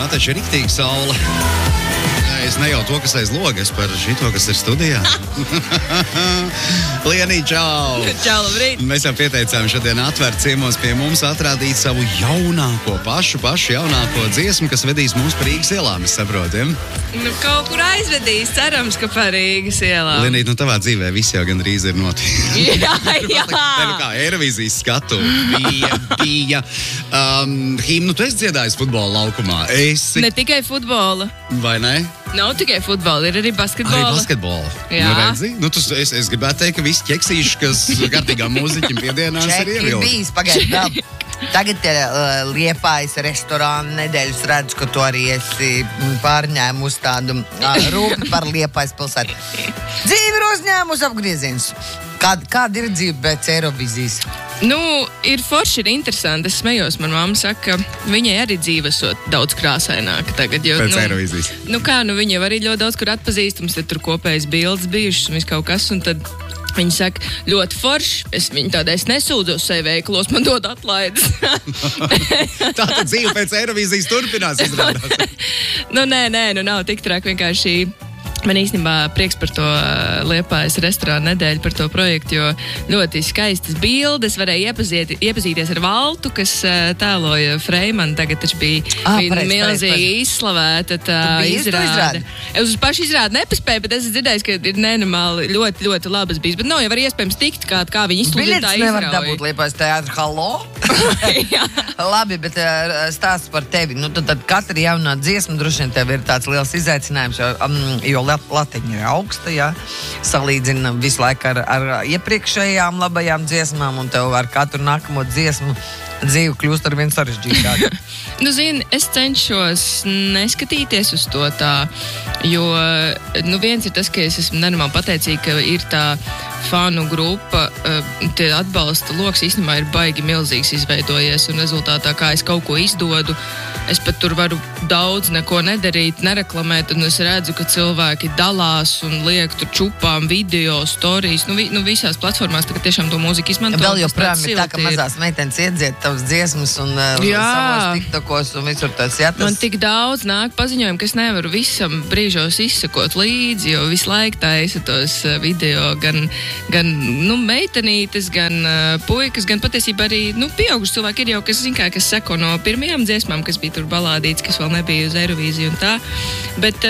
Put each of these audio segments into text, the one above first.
taču ir riktīgi saule. Es ne jau to, kas aiz logas, par šito, kas ir studijā. Lienī, čau! Čau, labrīt! Mēs jau pieteicām šodien atvērt ciemos pie mums atrādīt savu jaunāko, pašu jaunāko dziesmu, kas vedīs mūs pa Rīgas ielām, es saprotu, Nu, kaut kur aizvedīs, cerams, ka pa Rīgas ielām. Lienīt, nu tavā dzīvē viss jau gandrīz ir noticis. Jā. Nu kā, Eirovīzijas skatu bija. Himnu tu esi dziedājis futbola laukumā? Ne tikai futbola. Vai ne? Nav tikai futbola, ir arī basketbola. Arī basketbola. Jā. Nu, redzi? Nu, es gribētu teikt, ka visi ķeksīši, kas kārtīgām mūziķim piedienās, ir ievildi. Čeki bijis, pagaid. Tagad Liepājas restorāna nedēļas redzu, ka tu arī esi pārņēmusi tādu rūpni par Liepājas pilsētu. Dzīve ir uzņēmusi apgriezienus. Kāda ir dzīve pēc Eirovīzijas? Nu, ir forši, ir interesanti. Es smējos, man mamma saka, ka viņai arī dzīve esot daudz krāsaināka tagad. Jo, Pēc Eirovīzijas. Viņa jau arī ļoti daudz kur atpazīstams, tad tur kopējas bildes bijušas un viss kaut kas, un tad viņi saka, ļoti forši. Viņa tādā, es nesūdzos sevi veikalos, man dod atlaides. Tātad dzīve pēc Eirovīzijas turpinās izrādās. Nē, nav tik traki vienkārši. Man īstenībā prieks par to Liepājas restorāna nedēļu, par to projektu, jo ļoti skaistas bildes. Varēja iepazīties ar Valtu, kas tēloja Freimanu. Tagad taču bija milzīgi izslavēta tā izrāde. Es uz pašu izrādi nepaspēju, bet es dzirdēju, ka ir nenormāli ļoti, ļoti labas bijis. Bet nav jau var iespējams tikt, kā viņi izsludina tā izrauja. Biļetes nevar dabūt Liepājas teātra, halo? Labi, bet stāsts par tevi. Nu, tad katra jaunā dziesma droši vien tev ir tāds liels izaicinājums, jo latiņa ir augsta, jā. Salīdzina visu laiku ar iepriekšējām labajām dziesmām, un tev ar katru nākamo dziesmu dzīve kļūst ar vien sarežģītāku. Zini, es cenšos neskatīties uz to tā, jo, viens ir tas, ka es esmu nenormāli pateicīga, ka ir tā fanu grupa, tie atbalsta loks īstenībā ir baigi milzīgs izveidojies, un rezultātā, kā es kaut ko izdodu, es pat tur varu daudz neko nedarīt, nereklamēt, un es redzu, ka cilvēki dalās un liek tur čupām video, storijas, visās platformās, tā, ka tiešām to mūziku izmanto. Vēl joprojām ir tā, ka mazās meitenes iedzied tavas dziesmas un savos tiktokos un visur tas jātas. Man tik daudz nāk paziņojumi, ka es nevaru visam brīžos izsakot līdzi, jo visu laiku taisa tos video gan meitenītes, gan puikas, gan patiesībā arī, pieauguši cilvēki ir jau, kas zin kā, kas seko no pirmajām dziesmām, kas bija tur balādīts, kas vēl nebija uz Eirovīziju un tā, bet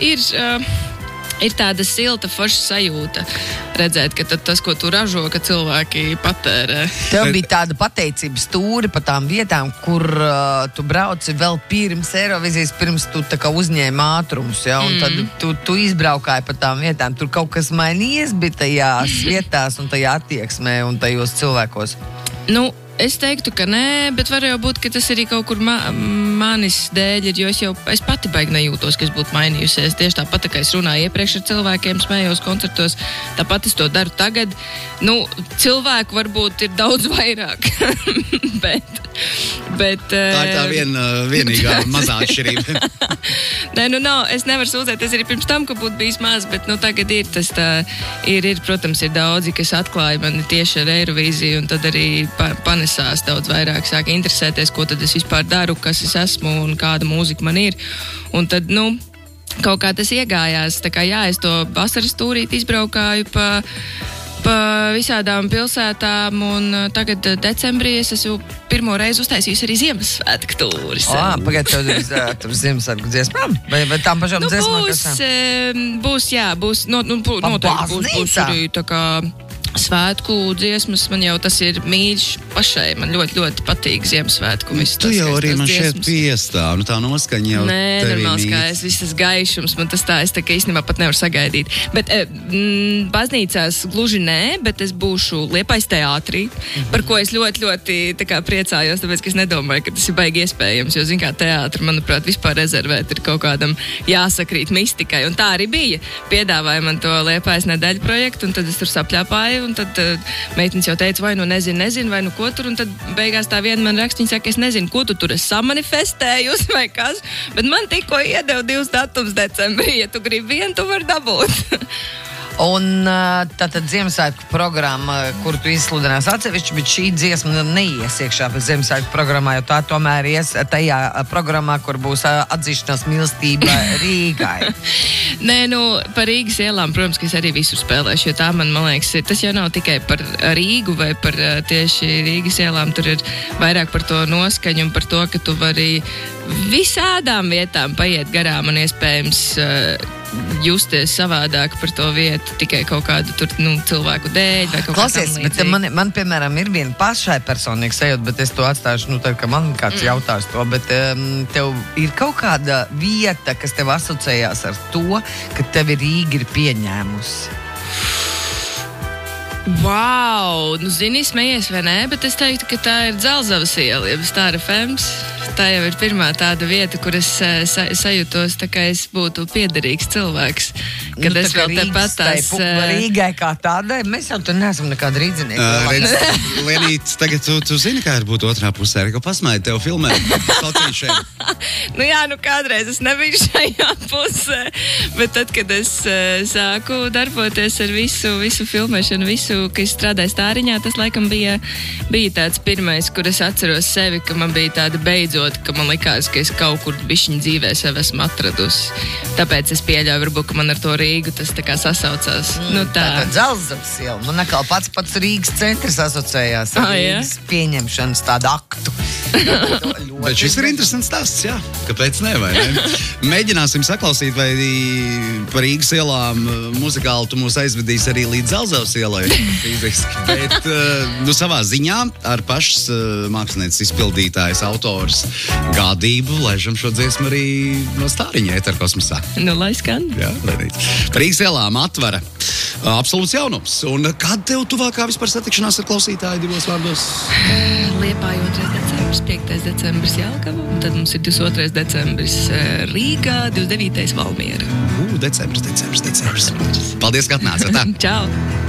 ir tāda silta, forša sajūta redzēt, ka tas, ko tu ražo, ka cilvēki patērē. Tev bija tāda pateicības stūri pa tām vietām, kur tu brauci vēl pirms Eirovīzijas, pirms tu tā kā uzņēmi ātrumus, ja? Un tad tu izbraukāji pa tām vietām. Tur kaut kas mainījies bija tajās vietās un tajā attieksmē un tajos cilvēkos. Es teiktu, ka nē, bet var jau būt, ka tas arī kaut kur manis dēļ ir, jo es pati baigi nejūtos, ka es būtu mainījusies. Tieši tāpat, kā es runāju iepriekš ar cilvēkiem, smējos koncertos, tāpat es to daru tagad. Cilvēku varbūt ir daudz vairāk, bet tā ir tā vienīgā mazā atšķirība. Nē, nav, es nevaru sūdzēties arī pirms tam, ka būtu bijis maz, bet tagad ir tas tā, protams, ir daudzi, kas atklāja mani tieši ar Eirovīziju, un tad arī panesās daudz vairāk, sāk interesēties, ko tad es vispār daru, kas es esmu un kāda mūzika man ir. Un tad, kaut kā tas iegājās, tā kā es to vasaras tūrīt izbraukāju pa visādām pilsētām, un tagad decembrī es esmu pirmo reizi uztaisījusi arī Ziemassvētku tūris. Pagaid, tev Ziemassvētku dziesmām? Vai tām pašām dziesmām? Būs noteikti būs arī tā kā svētku dziesmas, man jau tas ir mīļš pašai, man ļoti, ļoti patīk Ziemassvētku. Tu jau arī man šeit piestāv, tā noskaņa jau tevi normāls, kā viss tas gaišums, man tas tā, es tā kā īstenībā pat nevaru sagaidīt. Bet baznīcās gluži nē, bet es būšu Liepājas teātrī, par ko es ļoti, ļoti tā kā priecājos, tāpēc, ka es nedomāju, ka tas ir baigi iespējams, jo, kā teātri, manuprāt, vispār rezervēt ir kaut kādam jāsakrīt mistikai, un tā arī bija. Piedāvāja man to Liepājas nedēļu projektu, un tad es tur sapļāpāju, un tad meitenes jau teica, vai nezinu, vai ko tur, un tad beigās tā viena man raksta, viņa saka, es nezinu, ko tu tur esi samanifestējusi vai kas, bet man tikko iedeva 2 datums decembrī, ja tu gribi vienu, tu vari dabūt. Un tātad Ziemassvētku programma, kuru tu izsludinās atsevišķi, bet šī dziesma neies iekšā Ziemassvētku programmā, jo tā tomēr ies tajā programmā, kur būs atzīšanās mīlestība Rīgai. Nē, par Rīgas ielām, protams, ka es arī visur spēlēšu, jo tā man liekas, tas jau nav tikai par Rīgu vai par tieši Rīgas ielām, tur ir vairāk par to noskaņu un par to, ka tu vari visādām vietām paiet garām un iespējams justies savādāk par to vietu tikai kaut kādu tur, cilvēku dēļ vai kaut kā tam līdzīgi. Bet man, piemēram, ir viena pašai personīga sajūta, bet es to atstāšu, tad, ka man kāds jautās to, bet tev ir kaut kāda vieta, kas tev asociējās ar to, ka tevi Rīga ir pieņēmusi? Wow! Zini, smejies vai nē, bet es teiktu, ka tā ir Dzelzavas iela, jeb Stāra FMs. Tā jau ir pirmā tāda vieta, kur es sajūtos, tā kā es būtu piederīgs cilvēks. Kad es vēl tepat tās... Rīgai kā tādai, mēs jau tur neesam nekāda rīdzinieka. Lienīt, tagad tu zini, kā ir būt otrā pusē, ko pasmēji tev filmē. Kādreiz es nebiju šajā pusē, bet tad, kad es sāku darboties ar visu filmēšanu, ka es strādāju Stāriņā, tas laikam bija tāds pirmais, kur es atceros sevi, ka man bija tāda beidzot, ka man likās, ka es kaut kur bišķiņ dzīvē sev esmu atradusi. Tāpēc es pieļauju, varbūt, ka man ar to Rīgu tas tā kā sasaucās. Tā Dzelzavas iela. Man atkal pats Rīgas centrs asociējās ar Rīgas pieņemšanas tādu aktu. Bet šis ir interesants stāsts, jā. Kāpēc ne, vai ne? Mēģināsim saklausīt, vai par Rīgas ielām muzikāli tu mūs aizvedīs arī līdz Dzelzavas ielai fiziski. Bet savā ziņā ar pašas mākslinieces izpildītājas autors gādību laižam šo dziesmu arī no Stāriņa ēterkosmosā. Lai skan. Jā, Lenīt. Par Rīgas ielām Atvara. Absolūts jaunums. Un kad tev tuvākā vispār satikšanās ar klausītāju divos vārdos? Liepāja 2. decembris, 5. decembris Jelgava, un tad mums ir 22. decembris Rīgā, 29. Valmiera. Decembris. Paldies, ka atnācāt. Čau!